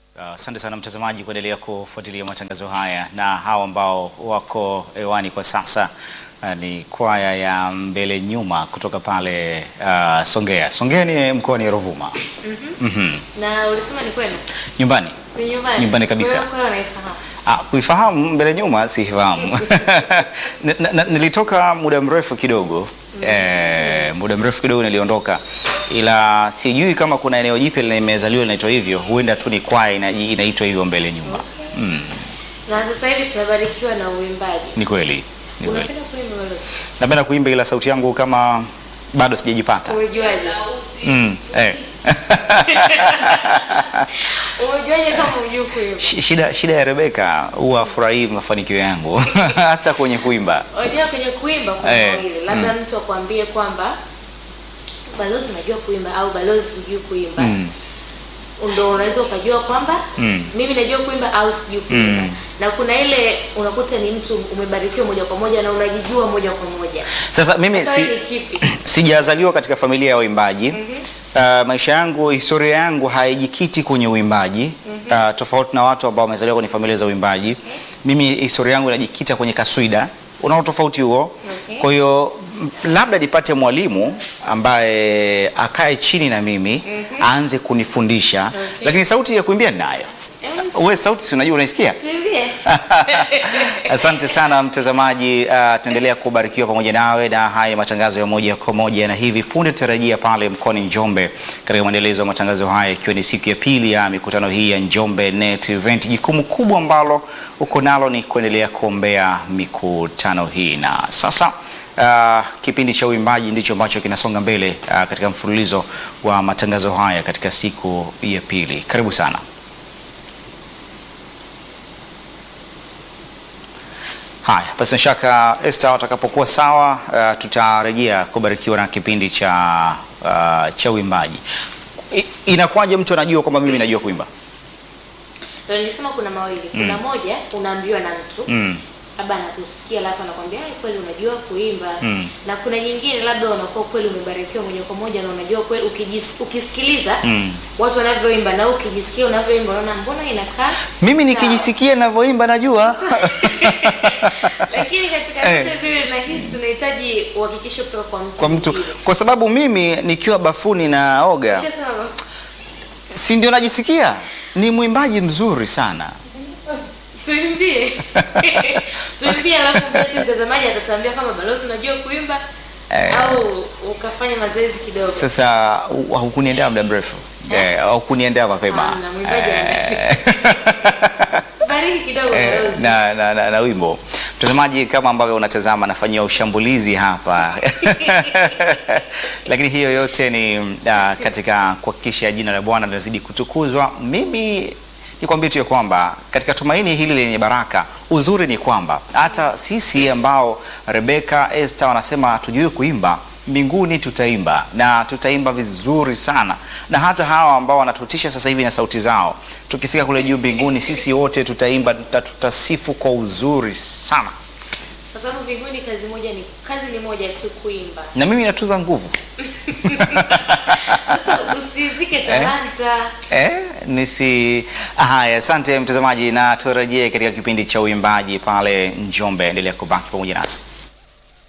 Asante sana mtazamaji kuendelea kufuatilia matangazo haya, na hawa ambao wako hewani kwa sasa ni kwaya ya Mbele Nyuma kutoka pale Songea. Songea ni mkoani Ruvuma. Na ulisema ni kwenu? Nyumbani. Nyumbani kabisa. Unaifahamu? Kuifahamu Mbele Nyuma sifahamu. Nilitoka muda mrefu kidogo. Muda mrefu kidogo niliondoka, ila sijui kama kuna eneo jipya limezaliwa linaitwa hivyo. Huenda tu ni kwaya inaitwa hivyo Mbele Nyuma. Na sasa hivi tunabarikiwa na uimbaji. Ni kweli. Unapenda kuimba wewe? Napenda kuimba, ila sauti yangu kama bado sijajipata. Umejuaje? Umejuaje kama hujui kuimba? Shida ya Rebeka huwa afurahii mafanikio yangu hasa kwenye kuimba. Unajua kwenye kuimba kuna ile labda mtu akwambie kwamba Balozi unajua kuimba au Balozi hujui kuimba. Ndio unaweza ukajua kwamba mimi najua kuimba au sijui kuimba. Na kuna ile unakuta ni mtu umebarikiwa moja kwa moja na unajijua moja kwa moja. Sasa mimi sijazaliwa katika familia ya waimbaji. Maisha yangu, historia yangu haijikiti kwenye uimbaji. Tofauti na watu ambao wamezaliwa kwenye familia za uimbaji. Mimi historia yangu inajikita kwenye kaswida. Unaona tofauti huo? Kwa hiyo labda nipate mwalimu ambaye akae chini na mimi aanze kunifundisha. Lakini sauti ya kuimbia ninayo. Wewe sauti si unajua, unaisikia? Asante sana mtazamaji, tunaendelea kubarikiwa pamoja nawe na haya matangazo ya moja kwa moja, na hivi punde tutarajia pale mkoani Njombe katika maendelezo ya matangazo haya, ikiwa ni siku ya pili ya mikutano hii ya Njombe Net Event. Jukumu kubwa ambalo uko nalo ni kuendelea kuombea mikutano hii, na sasa kipindi cha uimbaji ndicho ambacho kinasonga mbele katika mfululizo wa matangazo haya katika siku ya pili. Karibu sana. Haya, basi shaka Esther watakapokuwa sawa, tutarejea kubarikiwa na kipindi cha uimbaji. Inakuwaje mtu anajua kwamba mimi najua kuimba? Ndio nilisema kuna mawili. Kuna moja unaambiwa na mtu. Labda anakusikia alafu anakuambia kweli unajua kuimba. Na kuna nyingine labda unakuwa kweli umebarikiwa moja kwa moja na unajua kweli ukisikiliza watu wanavyoimba na ukijisikia unavyoimba unaona mbona inakaa. Mimi nikijisikia ninavyoimba najua. Lakini katika vile vile nahisi tunahitaji uhakikisho kutoka kwa mtu. Kwa sababu mimi nikiwa bafuni na oga, si ndio najisikia ni mwimbaji mzuri sana. Tuimbie. Tuimbie alafu mtazamaji atatuambia kama Balozi unajua kuimba au ukafanya mazoezi kidogo. Sasa hukuniendea muda mrefu. Hukuniendea mapema. Bariki kidogo Balozi. Na wimbo. Mtazamaji, kama ambavyo unatazama nafanyia ushambulizi hapa. Lakini hiyo yote ni katika kuhakikisha jina la Bwana linazidi kutukuzwa. Mimi nikwambie tu ya kwamba katika tumaini hili lenye baraka, uzuri ni kwamba hata sisi ambao Rebeka, Esther wanasema tujue kuimba, mbinguni tutaimba na tutaimba vizuri sana. Na hata hawa ambao wanatutisha sasa hivi na sauti zao, tukifika kule juu mbinguni sisi wote tutaimba, tutasifu kwa uzuri sana. Kwa sababu mbinguni kazi ni moja tu, kuimba. Na mimi natuza nguvu. Usizike talanta. Haya, asante mtazamaji, na turejee katika kipindi cha uimbaji pale Njombe. Endelea kubaki pamoja nasi.